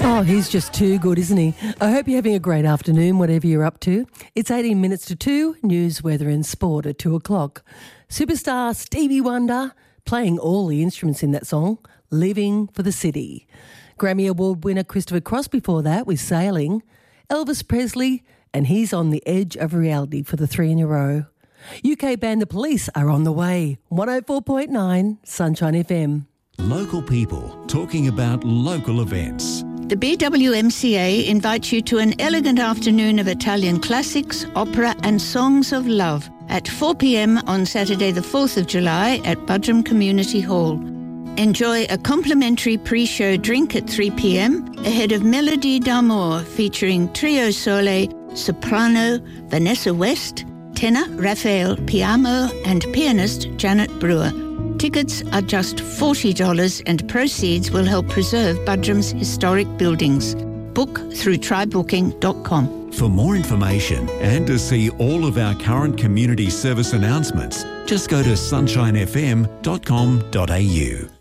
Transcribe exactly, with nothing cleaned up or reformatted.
Oh, he's just too good, isn't he? I hope you're having a great afternoon, whatever you're up to. It's eighteen minutes to two, news, weather and sport at two o'clock. Superstar Stevie Wonder playing all the instruments in that song, Living for the City. Grammy Award winner Christopher Cross before that with Sailing. Elvis Presley, and he's on the edge of reality for the three in a row. U K band The Police are on the way. one oh four point nine Sunshine F M. Local people talking about local events. The B W M C A invites you to an elegant afternoon of Italian classics, opera and songs of love at four p.m. on Saturday the fourth of July at Budrum Community Hall. Enjoy a complimentary pre-show drink at three p.m. ahead of Melody d'Amour featuring Trio Sole, soprano Vanessa West, tenor Raphael Piamo and pianist Janet Brewer. Tickets are just forty dollars and proceeds will help preserve Budrum's historic buildings. Book through try booking dot com. For more information and to see all of our current community service announcements, just go to sunshine f m dot com dot a u.